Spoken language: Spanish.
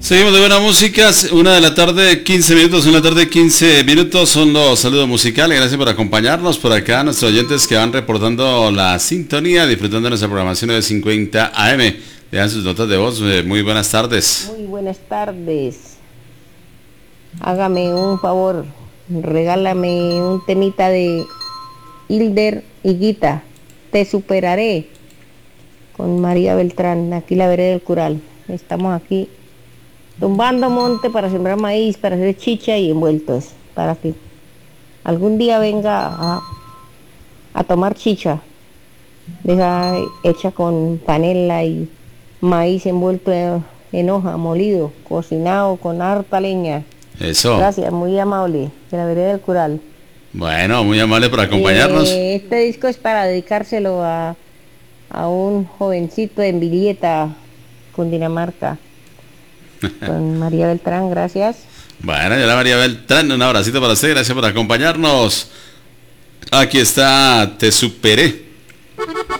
Seguimos de buena música, 1 de la tarde, 15 minutos, 1 de la tarde, 15 minutos, son los saludos musicales, gracias por acompañarnos por acá, nuestros oyentes que van reportando la sintonía, disfrutando de nuestra programación de 50 AM, dejan sus notas de voz, muy buenas tardes. Muy buenas tardes, hágame un favor, regálame un temita de Hilder Higuita, Te Superaré, con María Beltrán, aquí la vereda del Cural, estamos aquí tumbando monte para sembrar maíz, para hacer chicha y envueltos, para que algún día venga a tomar chicha, hecha con panela y maíz envuelto en hoja, molido, cocinado con harta leña. Eso. Gracias, muy amable, de la vereda del Cural. Bueno, muy amable por acompañarnos. Este disco es para dedicárselo a un jovencito en Villeta, Cundinamarca. Con María Beltrán, gracias. Bueno, ya la María Beltrán, un abracito para usted, gracias por acompañarnos. Aquí está Te Superé.